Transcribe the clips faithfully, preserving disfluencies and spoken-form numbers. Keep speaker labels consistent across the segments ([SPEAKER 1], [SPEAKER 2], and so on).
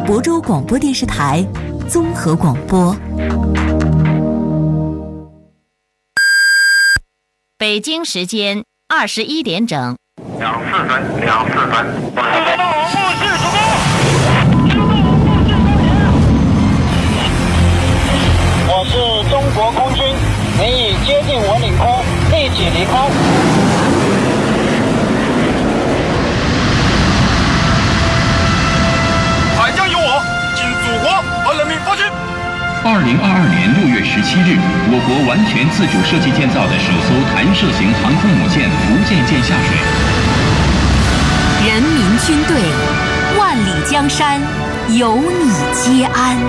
[SPEAKER 1] 亳州广播电视台综合广播。
[SPEAKER 2] 北京时间二十一点整。
[SPEAKER 3] 两四分，两四分。
[SPEAKER 4] 我是中国空军，您已接近我领空，立即离开。
[SPEAKER 3] 海疆有我，敬祖国和人民复兴。
[SPEAKER 5] 二零二二年六月十七日，我国完全自主设计建造的首艘弹射型航空母舰福建舰下水。
[SPEAKER 1] 人民军队，万里江山有你皆安。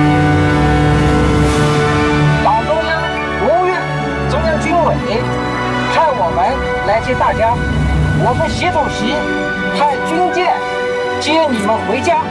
[SPEAKER 4] 党中央、国务院、中央军委派我们来接大家，我们习主席派军舰接你们回家。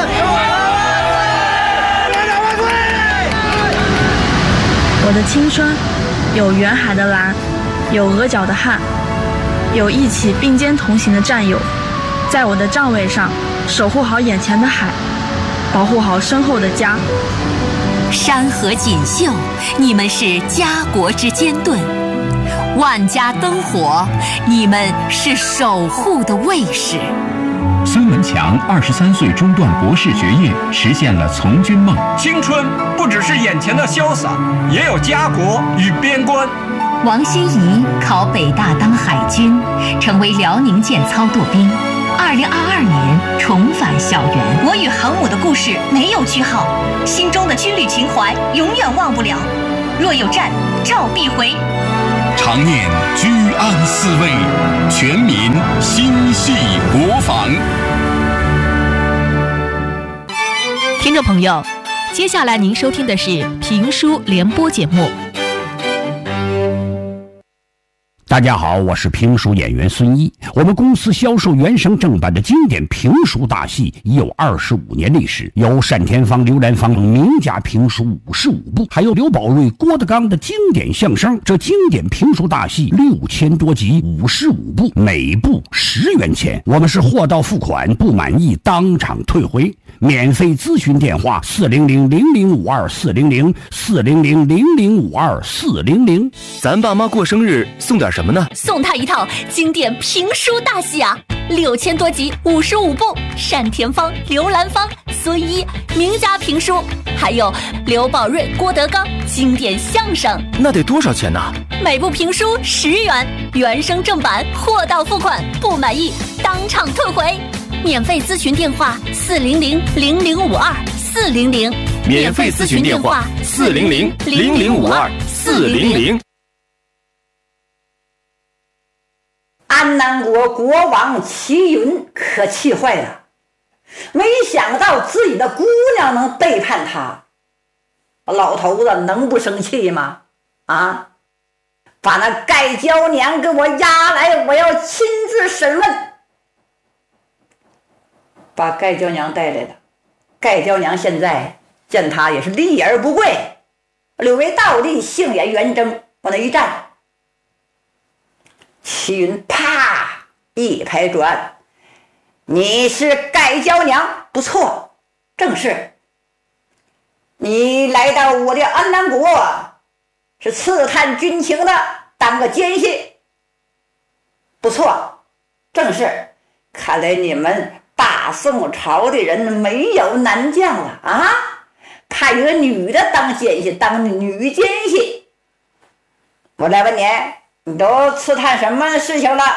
[SPEAKER 6] 我的青春有远海的蓝，有额角的汗，有一起并肩同行的战友，在我的帐位上守护好眼前的海，保护好身后的家。
[SPEAKER 1] 山河锦绣，你们是家国之坚盾；万家灯火，你们是守护的卫士。
[SPEAKER 5] 孙文强二十三岁中断博士学业，实现了从军梦。
[SPEAKER 7] 青春不只是眼前的潇洒，也有家国与边关。
[SPEAKER 1] 王心怡考北大当海军，成为辽宁舰操舵兵。二零二二年重返校园。
[SPEAKER 8] 我与航母的故事没有句号，心中的军旅情怀永远忘不了。若有战，召必回。
[SPEAKER 5] 常念居安思危，全民心系国防。
[SPEAKER 2] 听众朋友，接下来您收听的是评书联播节目。
[SPEAKER 9] 大家好，我是评书演员孙一。我们公司销售原声正版的经典评书大戏已有二十五年历史，有单田芳、刘兰芳名家评书五十五部，还有刘宝瑞、郭德纲的经典相声。这经典评书大戏六千多集，五十五部，每部十元钱。我们是货到付款，不满意当场退回。免费咨询电话：四零零零零五二四零零四零零零零五二四零零。
[SPEAKER 10] 咱爸妈过生日送点什么呢？
[SPEAKER 8] 送他一套经典评书大戏啊，六千多集，五十五部，单田芳、刘兰芳、孙一名家评书，还有刘宝瑞、郭德纲经典相声。
[SPEAKER 10] 那得多少钱呢？
[SPEAKER 8] 每部评书十元，原声正版，货到付款，不满意当场退回。免费咨询电话：四零零零零五二四零零。
[SPEAKER 10] 免费咨询电话：四零零零零五二四零零。
[SPEAKER 11] 安南国国王齐云可气坏了，没想到自己的姑娘能背叛他。老头子能不生气吗？啊，把那盖娇娘给我押来，我要亲自审问。把盖娇娘带来了，盖娇娘现在见他也是立而不跪，柳为倒立，杏眼圆睁，往那一站。齐云啪一拍砖：“你是盖娇娘，不错，正是。你来到我的安南国，是刺探军情的，当个奸细，不错，正是。看来你们大宋朝的人没有男将了啊！派一个女的当奸细，当女奸细。我来问你。”你都刺探什么事情了？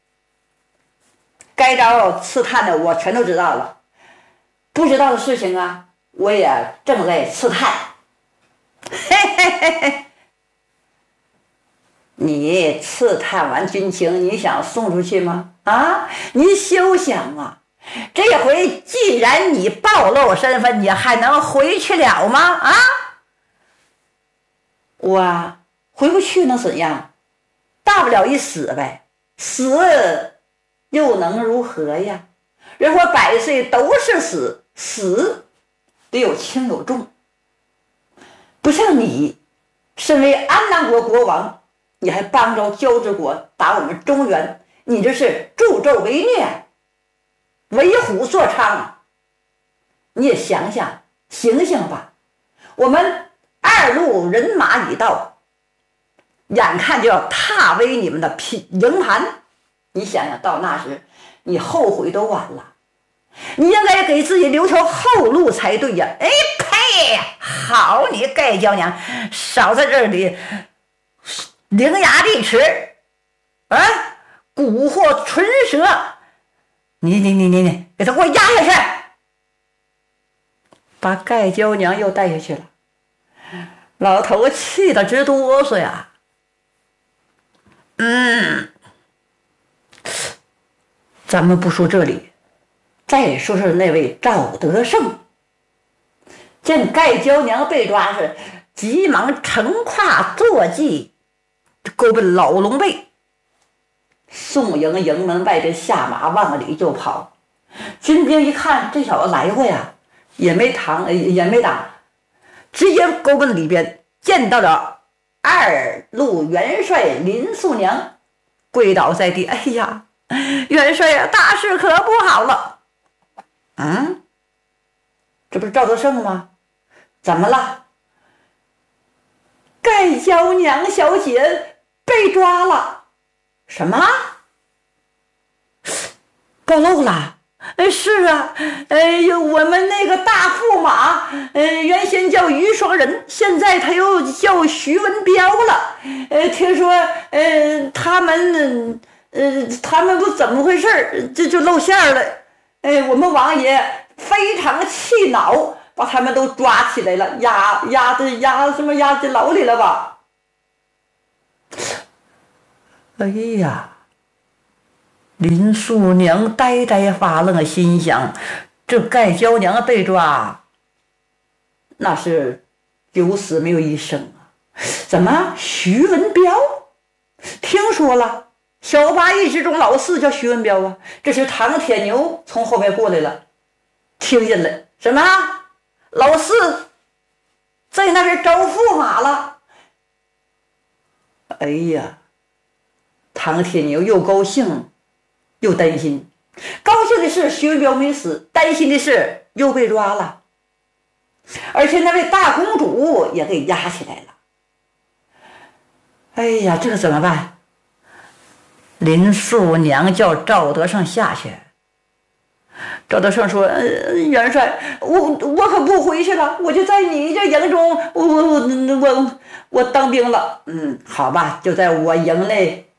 [SPEAKER 11] 该着刺探的我全都知道了，不知道的事情啊，我也正在刺探。嘿嘿嘿嘿，你刺探完军情，你想送出去吗？啊，你休想啊！这回既然你暴露身份，你还能回去了吗？啊，我回不去能怎样？大不了一死呗，死又能如何呀？人活百岁都是死，死得有轻有重。不像你，身为安南国国王，你还帮着交趾国打我们中原，你这是助纣为虐，为虎作伥。 你也想想，醒醒吧！我们二路人马已到，眼看就要踏危你们的平营盘。你想想到那时，你后悔都晚了。你应该给自己留条后路才对呀！哎呸！好你盖娇娘，少在这里伶牙俐齿啊，蛊惑唇舌！你你你你你，给他给我压下去！把盖娇娘又带下去了。老头气得直哆嗦呀。嗯，咱们不说这里，再说说那位赵德胜。见盖娇娘被抓时，急忙乘胯坐骑，勾奔老龙背。宋营营门外边下马往里就跑。军兵一看这小子来过呀，也没挡也没挡，直接勾奔里边，见到了二路元帅林素娘，跪倒在地。哎呀，元帅呀，大事可不好了！嗯，这不是赵德胜吗？怎么了？盖娇娘小姐被抓了。什么？暴露了？哎，是啊，哎呦，我们那个大驸马，呃，原先叫于双人，现在他又叫徐文彪了。呃，听说，呃，他们，呃，他们不怎么回事，这就露馅了。哎，我们王爷非常气恼，把他们都抓起来了，押押的押什么押进牢里了吧？哎呀！林素娘呆呆发愣，心想：这盖娇娘被抓，那是九死没有一生啊！怎么徐文彪？听说了，小八义之中老四叫徐文彪啊！这是唐铁牛从后面过来了，听见了什么？老四在那边招驸马了！哎呀，唐铁牛又高兴又担心。高兴的是徐文彪没死，担心的是又被抓了，而且那位大公主也给押起来了。哎呀，这个怎么办？林素娘叫赵德胜下去。赵德胜说：“呃、元帅，我我可不回去了，我就在你这营中，我我我我当兵了。嗯，好吧，就在我营内，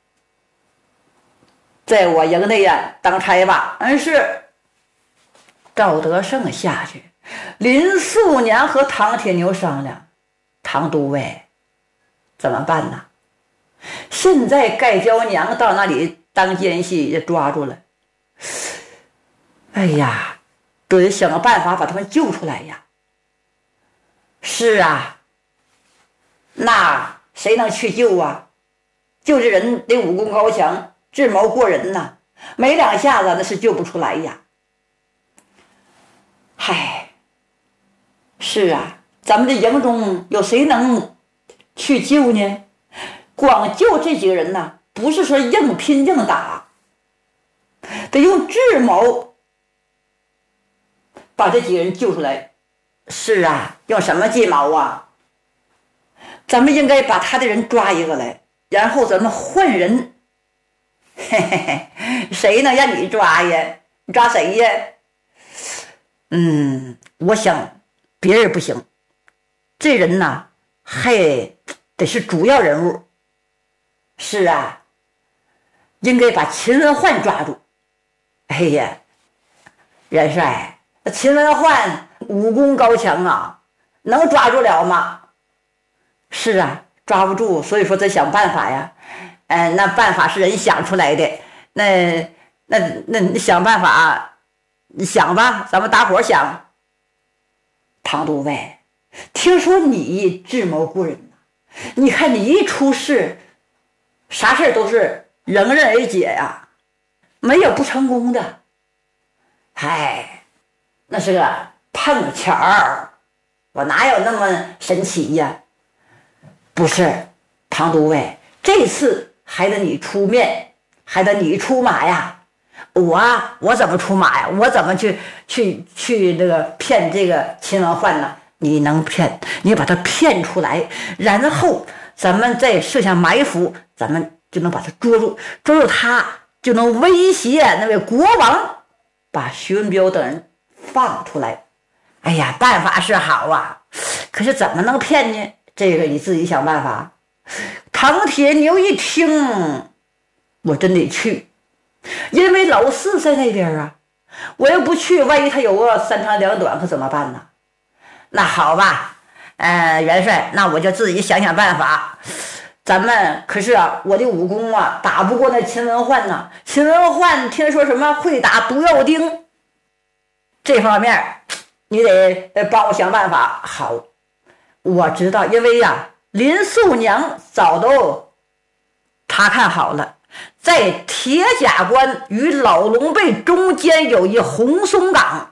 [SPEAKER 11] 在我营内呀当差吧。嗯，是。”赵德胜下去，林素娘和唐铁牛商量：“唐都尉，怎么办呢？现在盖娇娘到那里当奸细也抓住了。哎呀，得想个办法把他们救出来呀！”是啊，那谁能去救啊？救这人得武功高强，智谋过人呐，没两下子那是救不出来呀。嗨，是啊，咱们这营中有谁能去救呢？光救这几个人呢，不是说硬拼硬打，得用智谋把这几个人救出来。是啊，用什么计谋啊？咱们应该把他的人抓一个来，然后咱们换人。嘿嘿嘿，谁能让你抓呀？你抓谁呀？嗯，我想别人不行，这人呐还得是主要人物。是啊，应该把秦文焕抓住。哎呀，元帅，秦文焕武功高强啊，能抓住了吗？是啊，抓不住，所以说得想办法呀。呃，那办法是人想出来的，那那那想办法，你想吧，咱们大伙想。唐都尉，听说你智谋过人呐，你看你一出事，啥事都是迎刃而解呀，没有不成功的。嗨，那是个碰巧儿，我哪有那么神奇呀？不是，唐都尉，这次还得你出面，还得你出马呀！ 我啊，我怎么出马呀？我怎么去去去那个骗这个秦文焕呢？你能骗，你把他骗出来，然后咱们再设下埋伏，咱们就能把他捉住，捉住他就能威胁那位国王，把徐文彪等人放出来。哎呀，办法是好啊，可是怎么能骗呢？这个你自己想办法。唐铁牛一听，我真得去，因为老四在那边啊，我要不去，万一他有个三长两短，可怎么办呢？那好吧，呃，元帅，那我就自己想想办法。咱们可是啊，我的武功啊，打不过那秦文焕呐。秦文焕听说什么会打毒药钉，这方面你得帮我想办法。好，我知道，因为呀、啊，林素娘早都查看好了，在铁甲关与老龙背中间有一红松岗。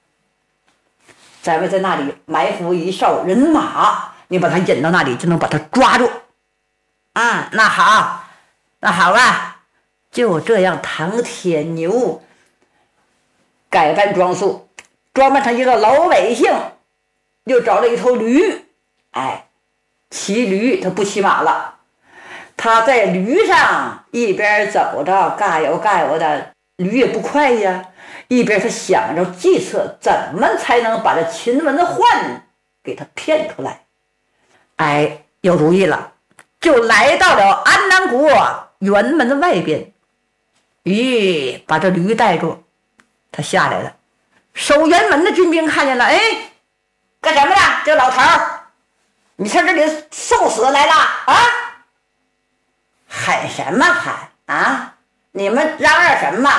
[SPEAKER 11] 咱们在那里埋伏一哨人马，你把他引到那里，就能把他抓住。嗯，那好，那好吧，就这样。唐铁牛改扮装束，装扮成一个老百姓，又找了一头驴，哎，骑驴，他不骑马了，他在驴上一边走着，嘎悠嘎悠的，驴也不快呀。一边他想着计策，怎么才能把这秦文焕给他骗出来。哎，有主意了，就来到了安南国辕门的外边。咦，把这驴带住，他下来了。守辕门的军兵看见了，哎，干什么呢？这老头儿，你上这里送死来了啊？喊什么喊啊？你们嚷嚷什么？